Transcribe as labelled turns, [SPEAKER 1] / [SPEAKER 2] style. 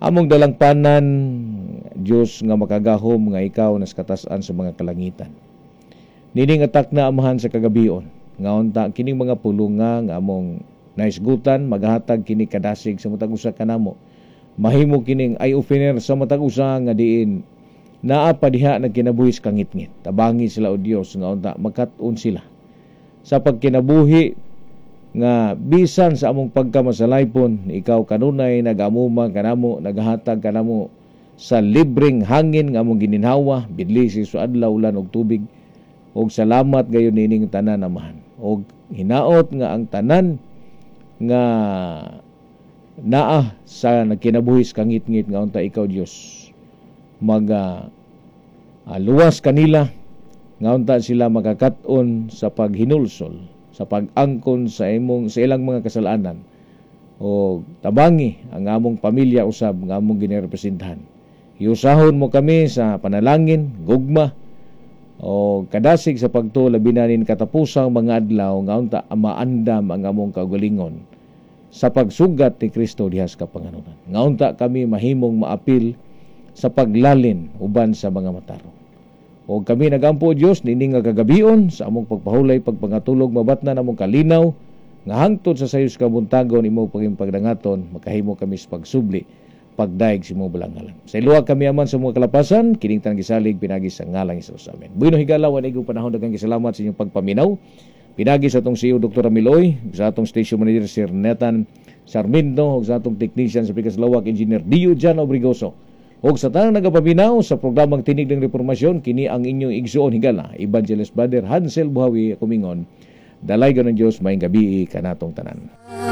[SPEAKER 1] Among dalangpanan, Diyos nga makagahom nga ikaw nas katasan sa mga kalangitan. Nining atak na amahan sa kagabion, nga unta kining mga pulunga nga among naisgutan, maghatag kini kadasig sa matag usa kanamo. Mahimo kining eye opener sa matag usa nga diin naa pa diha na kinabuhis kangit-ngit. Tabangi sila o Dios nga unta makat-on sila sa pagkinabuhi nga bisan sa among pagkamasalaypon, ikaw kanunay nagamuma kanamo, naghatag kanamo sa libreng hangin nga among gininhawa, bidlisi sa adlaw, ulan ug tubig. Og salamat gayon nining tanan amahan. Og hinaot nga ang tanan nga naa sa nagkinabuhis kangit-ngit nga unta ikaw Dios luwas kanila nga unta sila magakaton sa paghinulsol, sa pag-angkon sa ilang mga kasalanan. O tabangi ang among pamilya usab nga among ginirepresentahan. Iusahon mo kami sa panalangin, gugma, o kadasig sa pagtuo labinanin katapusang mga adlaw nga unta maandam ang among kaugalingon sa pagsugat ni Kristo diha sa kapanganunan. Nga unta kami mahimong maapil sa paglalin uban sa mga mataro. O kami nagampo Dios nini nga kagabion sa among pagpahulay pagpangatulog mabatnan among kalinaw nga hangtod sa sayos kabuntagon imo pagdangaton makahimo kami sa pagsubli pagdaig si mo balangalan. Sa iluwag kami aman sa mga kalapasan, kining tanang gisalig pinagi sa ngalang Hesus. Amen. Buino higala wa nigong panahon daghang salamat sa inyong pagpaminaw. Pinagi sa atong CEO Dr. Amiloy, sa atong station manager Sir Netan Sarmiento, ug sa atong technician sa Pikas Lawak Engineer Dio Jan Obrigoso. Ug sa tanang nagapaminaw sa programang Tinig ng Reformasyon, kini ang inyong igsuon higala, Evangelist Brother Hansel Buhawi Kumingon. Dalay ganon Dios maayong gabi kanatong tanan.